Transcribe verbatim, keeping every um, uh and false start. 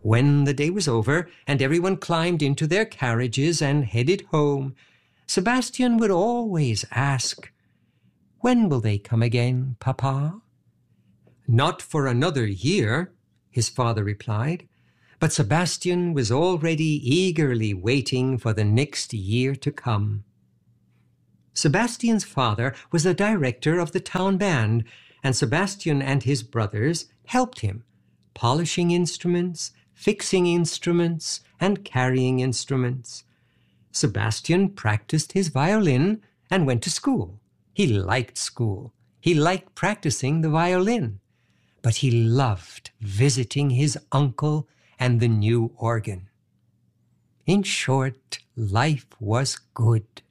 When the day was over and everyone climbed into their carriages and headed home, Sebastian would always ask, "When will they come again, Papa?" "Not for another year," his father replied, but Sebastian was already eagerly waiting for the next year to come. Sebastian's father was the director of the town band, and Sebastian and his brothers helped him, polishing instruments, fixing instruments, and carrying instruments. Sebastian practiced his violin and went to school. He liked school. He liked practicing the violin. But he loved visiting his uncle and the new organ. In short, life was good.